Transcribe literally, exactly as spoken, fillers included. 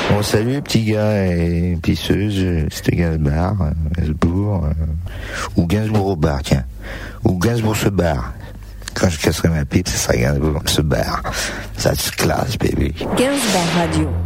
Bon, salut les petits gars et pisseuses, c'était Gainsbourg, euh, Gainsbourg, euh, ou Gainsbourg au bar, tiens. Ou Gainsbourg se barre. Quand je casserai ma pipe, ça sera Gainsbourg se barre. Ça se classe, baby. Gainsbourg Radio.